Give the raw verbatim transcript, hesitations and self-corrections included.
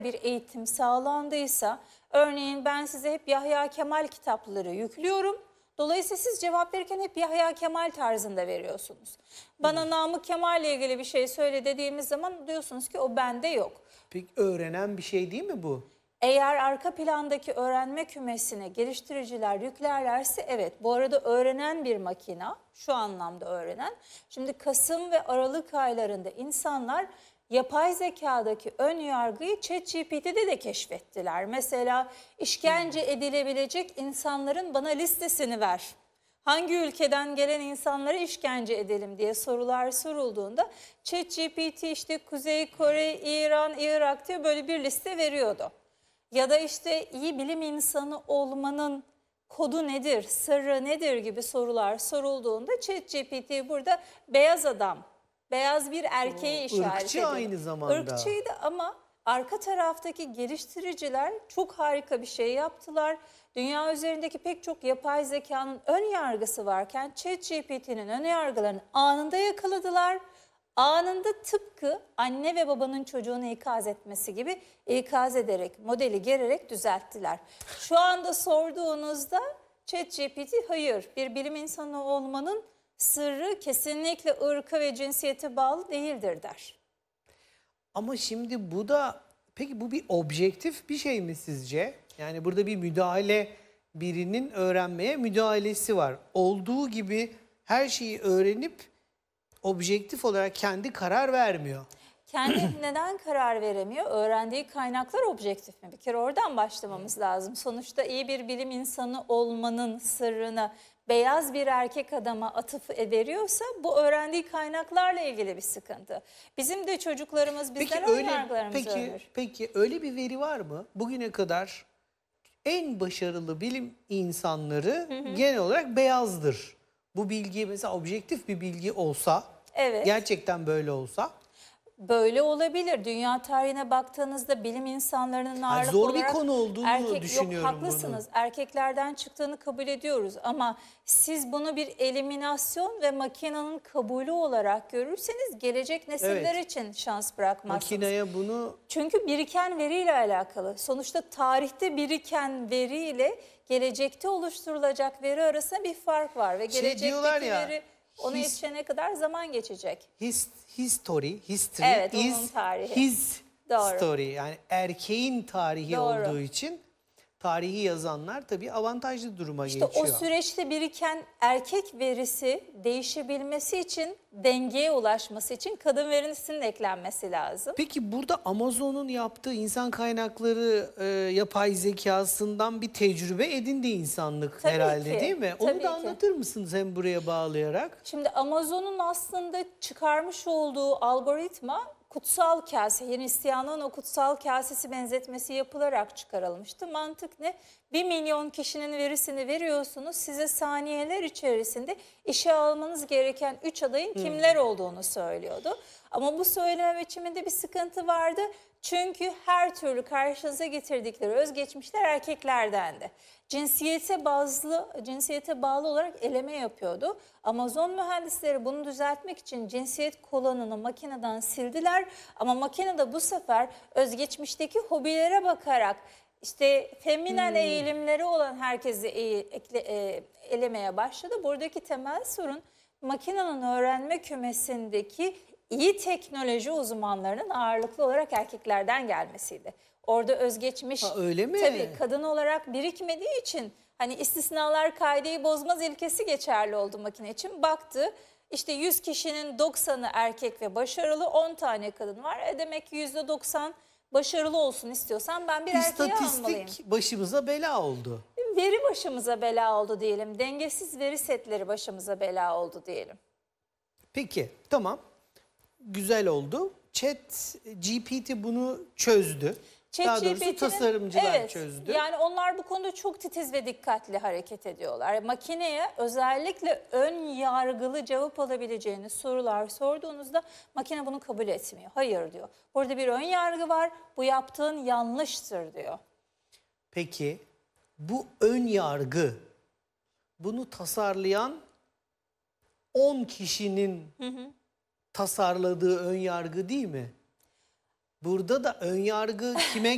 bir eğitim sağlandıysa, örneğin ben size hep Yahya Kemal kitapları yüklüyorum. Dolayısıyla siz cevap verirken hep Yahya Kemal tarzında veriyorsunuz. Bana Namık Kemal ile ilgili bir şey söyle dediğimiz zaman diyorsunuz ki o bende yok. Peki öğrenen bir şey değil mi bu? Eğer arka plandaki öğrenme kümesine geliştiriciler yüklerlerse evet. Bu arada öğrenen bir makina, şu anlamda öğrenen. Şimdi Kasım ve Aralık aylarında insanlar yapay zekadaki ön yargıyı ChatGPT'de de keşfettiler. Mesela işkence edilebilecek insanların bana listesini ver. Hangi ülkeden gelen insanlara işkence edelim diye sorular sorulduğunda ChatGPT işte Kuzey Kore, İran, Irak diye böyle bir liste veriyordu. Ya da işte iyi bilim insanı olmanın kodu nedir, sırrı nedir gibi sorular sorulduğunda ChatGPT burada beyaz adam, beyaz bir erkeği Oo, işaret ırkçı ediyor. aynı zamanda. Irkçıydı ama arka taraftaki geliştiriciler çok harika bir şey yaptılar. Dünya üzerindeki pek çok yapay zekanın ön yargısı varken ChatGPT'nin ön yargılarını anında yakaladılar. Anında tıpkı anne ve babanın çocuğunu ikaz etmesi gibi ikaz ederek, modeli gererek düzelttiler. Şu anda sorduğunuzda ChatGPT hayır, bir bilim insanı olmanın sırrı kesinlikle ırka ve cinsiyete bağlı değildir der. Ama şimdi bu da, peki bu bir objektif bir şey mi sizce? Yani burada bir müdahale, birinin öğrenmeye müdahalesi var. Olduğu gibi her şeyi öğrenip objektif olarak kendi karar vermiyor. Kendi neden karar veremiyor? Öğrendiği kaynaklar objektif mi? Bir kere oradan başlamamız lazım. Sonuçta iyi bir bilim insanı olmanın sırrını beyaz bir erkek adama atıf veriyorsa bu öğrendiği kaynaklarla ilgili bir sıkıntı. Bizim de çocuklarımız bizden ön yargılarımızı peki, öğrenir. peki öyle bir veri var mı? Bugüne kadar en başarılı bilim insanları hı hı. genel olarak beyazdır. Bu bilgi mesela objektif bir bilgi olsa, evet. gerçekten böyle olsa. Böyle olabilir. Dünya tarihine baktığınızda bilim insanlarının ağırlıklı zor bir olarak konu olduğunu erkek, düşünüyorum yok, haklısınız. bunu. Erkeklerden çıktığını kabul ediyoruz ama siz bunu bir eliminasyon ve makinenin kabulü olarak görürseniz gelecek nesiller evet. için şans bırakmazsınız. Makineye bunu... Çünkü biriken veriyle alakalı. Sonuçta tarihte biriken veriyle gelecekte oluşturulacak veri arasında bir fark var ve şey gelecekteki ya, veri ona his, yetişene kadar zaman geçecek. His, history, history evet, is onun tarihi. his Doğru. story. Yani erkeğin tarihi Doğru. olduğu için tarihi yazanlar tabii avantajlı duruma işte geçiyor. İşte o süreçte biriken erkek verisi değişebilmesi için, dengeye ulaşması için kadın verisinin eklenmesi lazım. Peki burada Amazon'un yaptığı insan kaynakları e, yapay zekasından bir tecrübe edindi insanlık tabii herhalde ki, değil mi? Onu da ki. anlatır mısınız hem buraya bağlayarak? Şimdi Amazon'un aslında çıkarmış olduğu algoritma kutsal kase, Hristiyanlığın o kutsal kasesi benzetmesi yapılarak çıkarılmıştı. Mantık ne? Bir milyon kişinin verisini veriyorsunuz. Size saniyeler içerisinde işe almanız gereken üç adayın hmm. kimler olduğunu söylüyordu. Ama bu söyleme biçiminde bir sıkıntı vardı. Çünkü her türlü karşınıza getirdikleri özgeçmişler erkeklerdendi. Cinsiyete bazlı, cinsiyete bağlı olarak eleme yapıyordu. Amazon mühendisleri bunu düzeltmek için cinsiyet kolonunu makineden sildiler. Ama makinede bu sefer özgeçmişteki hobilere bakarak işte feminen hmm. eğilimleri olan herkesi e e elemeye başladı. Buradaki temel sorun makinenin öğrenme kümesindeki iyi teknoloji uzmanlarının ağırlıklı olarak erkeklerden gelmesiydi. Orada özgeçmiş ha, öyle mi? Tabii kadın olarak birikmediği için hani istisnalar kaideyi bozmaz ilkesi geçerli oldu makine için. Baktı işte yüz kişinin doksanı erkek ve başarılı, on tane kadın var. E demek ki yüzde doksan başarılı olsun istiyorsan ben bir erkeği almalıyım. İstatistik başımıza bela oldu. Veri başımıza bela oldu diyelim. Dengesiz veri setleri başımıza bela oldu diyelim. Peki tamam. Güzel oldu. Chat G P T bunu çözdü. Chat Daha doğrusu tasarımcılar evet, çözdü. Yani onlar bu konuda çok titiz ve dikkatli hareket ediyorlar. Makineye özellikle ön yargılı cevap alabileceğini sorular sorduğunuzda makine bunu kabul etmiyor. Hayır diyor. Burada bir ön yargı var. Bu yaptığın yanlıştır diyor. Peki bu ön yargı, bunu tasarlayan on kişinin hı hı. tasarladığı ön yargı değil mi? Burada da ön yargı kime